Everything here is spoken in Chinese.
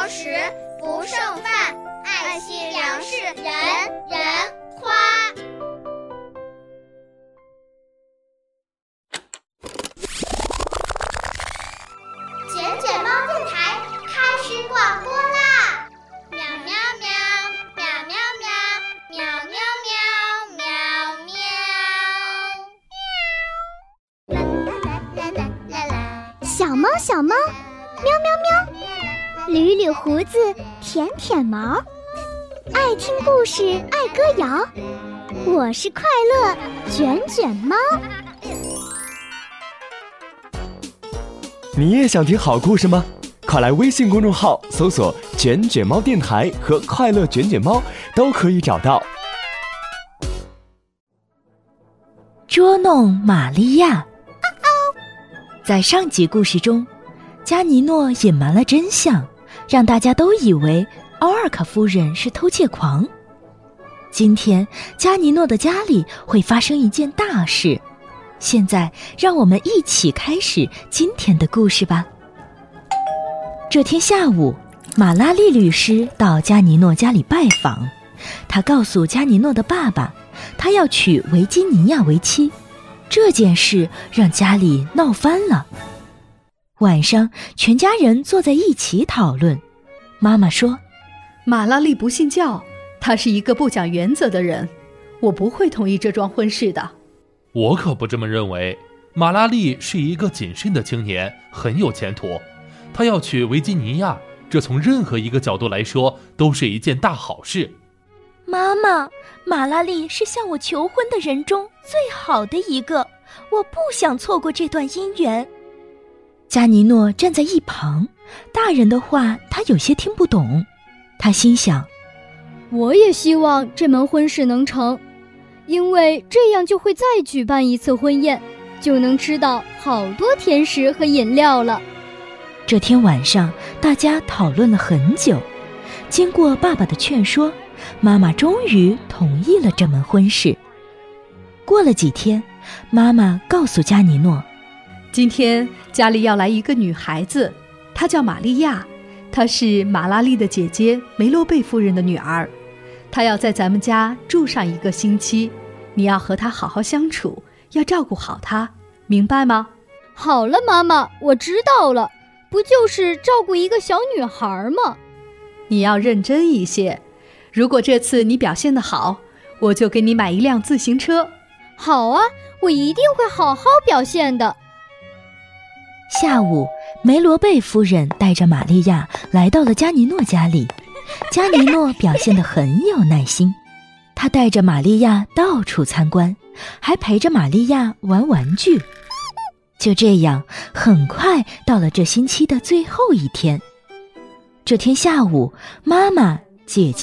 少时，不剩饭，爱惜粮食，人人夸。简简猫电台开始广播啦！喵喵喵，喵喵喵，喵喵喵，喵喵。啦啦啦啦啦！ 小猫小猫，喵喵喵，捋捋胡子，舔舔毛，爱听故事，爱歌谣。我是快乐卷卷猫。 你也想听好故事吗？快来微信公众号搜索卷卷猫电台和快乐卷卷猫，都可以找到。 捉弄玛利亚。在上集故事中，加尼诺隐瞒了真相，让大家都以为奥尔卡夫人是偷窃狂。今天加尼诺的家里会发生一件大事，现在让我们一起开始今天的故事吧。这天下午，马拉利律师到加尼诺家里拜访，他告诉加尼诺的爸爸，他要娶维吉尼亚为妻。这件事让家里闹翻了。晚上，全家人坐在一起讨论。妈妈说， 马拉利不信教，他是一个不讲原则的人，我不会同意这桩婚事的。 我可不这么认为，马拉利是一个谨慎的青年，很有前途。他要娶维吉尼亚，这从任何一个角度来说都是一件大好事。 妈妈，马拉利是向我求婚的人中最好的一个，我不想错过这段姻缘。加尼诺站在一旁，大人的话他有些听不懂。他心想， 我也希望这门婚事能成，因为这样就会再举办一次婚宴，就能吃到好多甜食和饮料了。 这天晚上，大家讨论了很久，经过爸爸的劝说，妈妈终于同意了这门婚事。过了几天，妈妈告诉加尼诺， 今天家里要来一个女孩子，她叫玛利亚，她是马拉利的姐姐梅洛贝夫人的女儿。她要在咱们家住上1个星期，你要和她好好相处，要照顾好她，明白吗？ 好了，妈妈，我知道了，不就是照顾一个小女孩吗？ 你要认真一些，如果这次你表现得好，我就给你买1辆自行车。 好啊，我一定会好好表现的。 下午，梅罗贝夫人带着玛利亚来到了加尼诺家里。加尼诺表现得很有耐心，他带着玛利亚到处参观，还陪着玛利亚玩玩具。就这样，很快到了这星期的最后一天。这天下午，妈妈、姐姐